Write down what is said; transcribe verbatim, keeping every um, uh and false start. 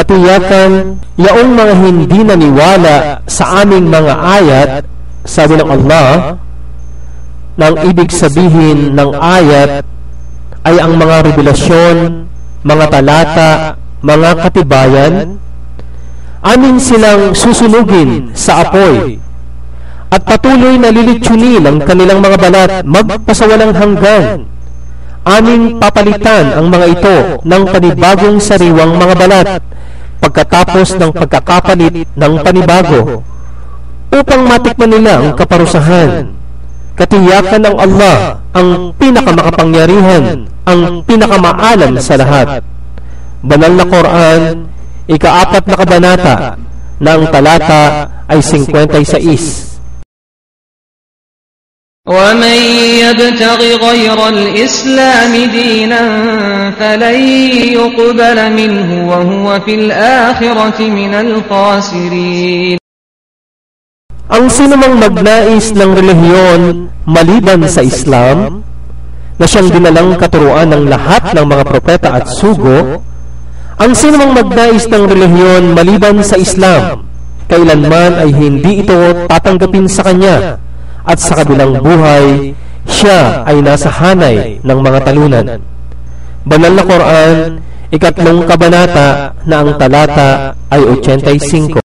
katiyakan yaong mga hindi naniwala sa aming mga ayat, sabi ng Allah, nang ibig sabihin ng ayat ay ang mga revelasyon, mga talata, mga katibayan, amin silang susunugin sa apoy at patuloy na lilitsunin ang kanilang mga balat magpasawalang hanggan. Aming papalitan ang mga ito ng panibagong sariwang mga balat pagkatapos ng pagkakapalit ng panibago upang matikman nila ang kaparusahan. Katiyakan ng Allah ang pinakamakapangyarihan, ang pinakamaalam sa lahat. Banal na Quran, ikaapat na kabanata, na ang talata ay fifty-six. وَمَنْ يَبْتَغِ غَيْرَ الْإِسْلَامِ دِينًا فَلَنْ يُقْبَلَ مِنْهُ وَهُوَ فِي الْآخِرَةِ مِنَ الْخَاسِرِينَ. Ang sinumang magnais ng relihiyon maliban sa Islam, na siyang dinalang katuruan ng lahat ng mga propeta at sugo, ang sinumang magnais ng relihiyon maliban sa Islam, kailanman ay hindi ito tatanggapin sa kanya, at sa kabilang buhay, siya ay nasa hanay ng mga talunan. Banal na Quran, ikatlong kabanata, na ang talata ay eighty-five.